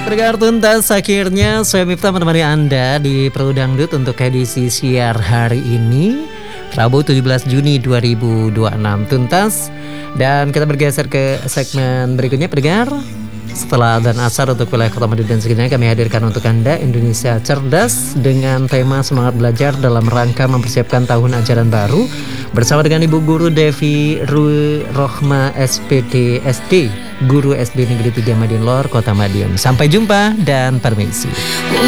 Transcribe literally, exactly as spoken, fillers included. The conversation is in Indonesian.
Pendengar tuntas, akhirnya saya Miftah menemani Anda di Pro Dangdut untuk edisi siar hari ini, Rabu tujuh belas Juni dua ribu dua puluh enam. Tuntas, dan kita bergeser ke segmen berikutnya, pendengar. Setelah dan asar untuk wilayah Kota Madiun dan sekitarnya, kami hadirkan untuk Anda Indonesia Cerdas dengan tema semangat belajar dalam rangka mempersiapkan tahun ajaran baru bersama dengan Ibu Guru Devi Rui Rohma S P D S D, Guru S D Negeri tiga Madiun Lor, Kota Madiun. Sampai jumpa dan permisi.